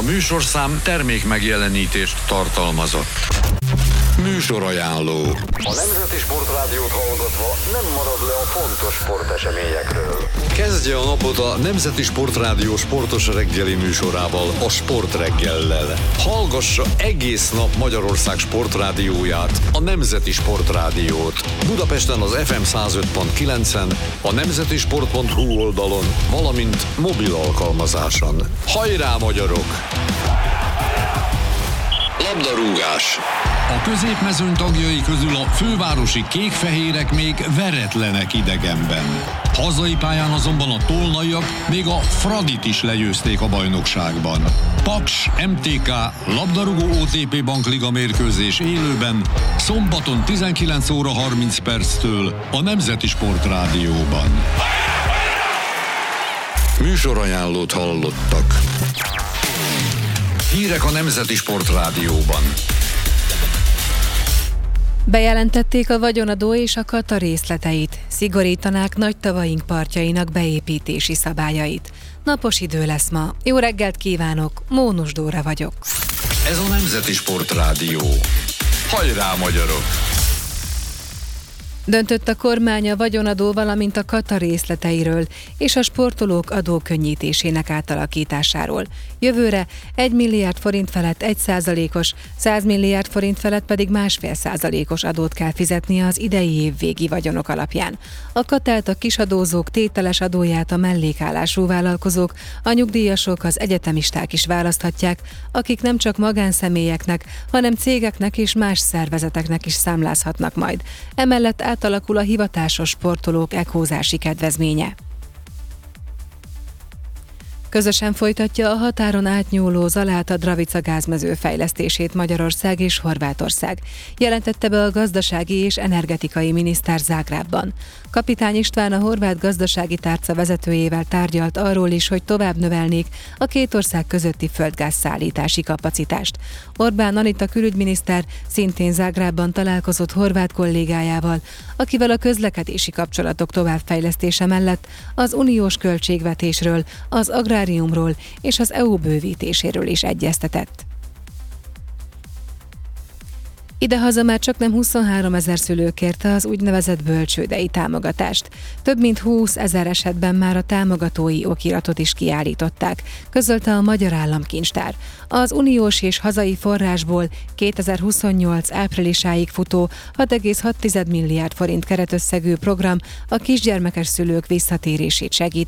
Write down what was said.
műsorszám termékmegjelenítést tartalmazott. Műsorajánló. A Nemzeti Sportrádiót hallgatva nem marad le a fontos sporteseményekről. Kezdje a napot a Nemzeti Sportrádió sportos reggeli műsorával, a Sportreggellel. Hallgassa egész nap Magyarország sportrádióját, a Nemzeti Sportrádiót. Budapesten az FM 105.9-en, a nemzetisport.hu oldalon, valamint mobil alkalmazáson. Hajrá, magyarok! Labdarúgás. A középmezőny tagjai közül a fővárosi kék-fehérek még veretlenek idegenben. Hazai pályán azonban a tolnaiak még a Fradit is legyőzték a bajnokságban. Paks MTK labdarúgó OTP Bankliga mérkőzés élőben szombaton 19 óra 30 perctől a Nemzeti Sportrádióban. Műsorajánlót hallottak. Hírek a Nemzeti Sportrádióban. Bejelentették a vagyonadó és a kata részleteit. Szigorítanák nagy tavaink partjainak beépítési szabályait. Napos idő lesz ma. Jó reggelt kívánok, Mónus Dóra vagyok. Ez a Nemzeti Sportrádió. Hajrá, magyarok! Döntött a kormány a vagyonadó, valamint a kata részleteiről és a sportolók adókönnyítésének átalakításáról. Jövőre 1 milliárd forint felett 1%-os, 100 milliárd forint felett pedig 1,5%-os adót kell fizetnie az idei év végi vagyonok alapján. A katát, a kisadózók tételes adóját a mellékállású vállalkozók, a nyugdíjasok, az egyetemisták is választhatják, akik nem csak magánszemélyeknek, hanem cégeknek és más szervezeteknek is számlázhatnak majd. Emellett átalakul a hivatásos sportolók ekózási kedvezménye. Közösen folytatja a határon átnyúló Zaláta-Dravica gázmező fejlesztését Magyarország és Horvátország, jelentette be a gazdasági és energetikai miniszter Zágrábban. Kapitány István a horvát gazdasági tárca vezetőjével tárgyalt arról is, hogy tovább növelnék a két ország közötti földgáz szállítási kapacitást. Orbán Anita külügyminiszter szintén Zágrábban találkozott horvát kollégájával, akivel a közlekedési kapcsolatok továbbfejlesztése mellett az uniós költségvetésről, az agráriumról és az EU bővítéséről is egyeztetett. Idehaza már csaknem 23 000 szülő kérte az úgynevezett bölcsődei támogatást. Több mint 20 000 esetben már a támogatói okiratot is kiállították, közölte a Magyar Államkincstár. Az uniós és hazai forrásból 2028 áprilisáig futó 6,6 milliárd forint keretösszegű program a kisgyermekes szülők visszatérését segít.